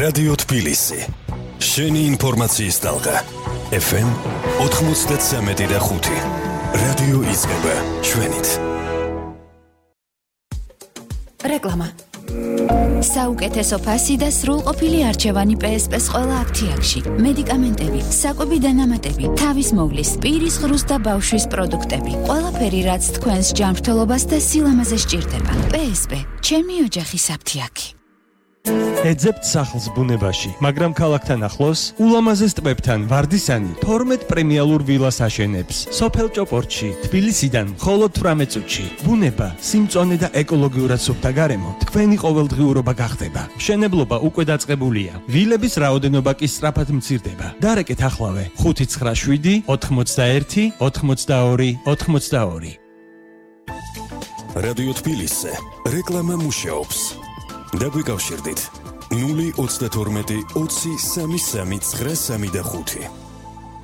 რადიო თბილისი. შენი ინფორმაციის ტალღა. FM 93.5. რადიო იწყება ჩვენით. რეკლამა. საუკეთესო ფასი და სრულყოფილი არჩევანი PSP-ს ყველა აქტიაკში. მედიკამენტები, საკვები დანამატები, თავის მოვლის, პირის ღრუს და ბავშვის პროდუქტები. ყველაფერი, რაც თქვენს ჯანმრთელობას და სილამაზე სჭირდება. PSP, ჩემი ოჯახის აფთიაქი. ეძებთ სახლს ბუნებაში, მაგრამ ქალაქთან ახლოს, ულამაზეს ტბებთან ვარდისანი 12 პრემიალურ ვილას აშენებს. სოფელ ჭოპორტში, თბილისიდან მხოლოდ 18 წუთში. ბუნება, სიმწონე და ეკოლოგიურად სუფთა გარემო თქვენი ყოველდღიურობა გახდება. მშენებლობა უკვე დაწყებულია. ვილების რაოდენობა კი სწრაფად მცირდება. დარეკეთ ახლავე 597 81 82 82. რადიო თბილისზე რეკლამა მუშაობს. დაგვიკავშირდით 032 20 33 935.